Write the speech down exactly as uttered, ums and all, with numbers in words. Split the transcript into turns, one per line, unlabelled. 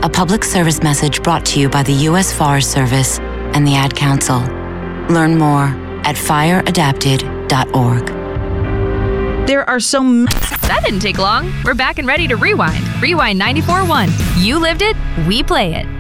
A public service message brought to you by the U S Forest Service and the Ad Council. Learn more at fire adapted dot org.
There are so many.
That didn't take long. We're back and ready to rewind. Rewind ninety-four point one. You lived it, we play it.